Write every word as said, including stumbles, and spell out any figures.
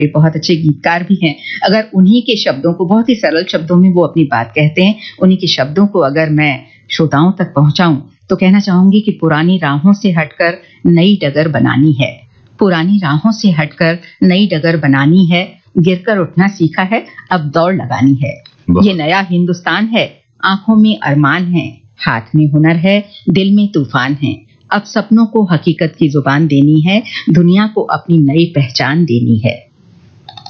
वे बहुत अच्छे गीतकार भी हैं। अगर उन्हीं के शब्दों को, बहुत ही सरल शब्दों में वो अपनी बात कहते हैं, उन्हीं के शब्दों को अगर मैं श्रोताओं तक पहुंचाऊं तो कहना चाहूंगी कि पुरानी राहों से हटकर नई डगर बनानी है। पुरानी राहों से हटकर नई डगर बनानी है, गिरकर उठना सीखा है, अब दौड़ लगानी है। ये नया हिंदुस्तान है, आंखों में अरमान है, हाथ में हुनर है, दिल में तूफान है। अब सपनों को हकीकत की जुबान देनी है, दुनिया को अपनी नई पहचान देनी है।